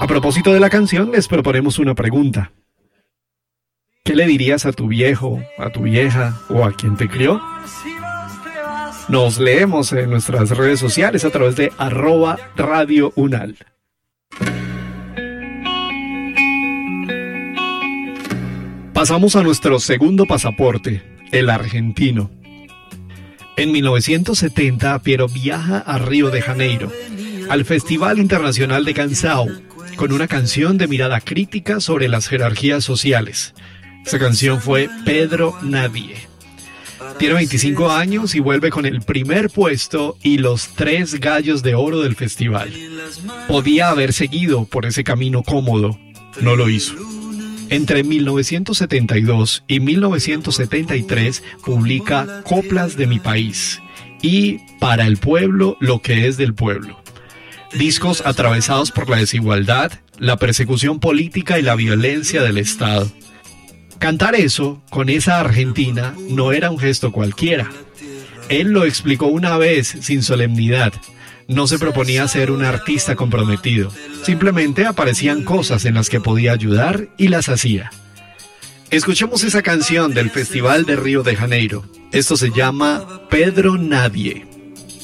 A propósito de la canción, les proponemos una pregunta. ¿Qué le dirías a tu viejo, a tu vieja o a quien te crió? Nos leemos en nuestras redes sociales a través de @radiounal. Pasamos a nuestro segundo pasaporte, el argentino. En 1970, Piero viaja a Río de Janeiro, al Festival Internacional de Canção, con una canción de mirada crítica sobre las jerarquías sociales. Esa canción fue Pedro Nadie. Tiene 25 años y vuelve con el primer puesto y los 3 gallos de oro del festival. Podía haber seguido por ese camino cómodo, no lo hizo. Entre 1972 y 1973 publica Coplas de mi país y Para el pueblo lo que es del pueblo. Discos atravesados por la desigualdad, la persecución política y la violencia del Estado. Cantar eso, con esa Argentina, no era un gesto cualquiera. Él lo explicó una vez sin solemnidad. No se proponía ser un artista comprometido. Simplemente aparecían cosas en las que podía ayudar y las hacía. Escuchemos esa canción del Festival de Río de Janeiro. Esto se llama Pedro Nadie.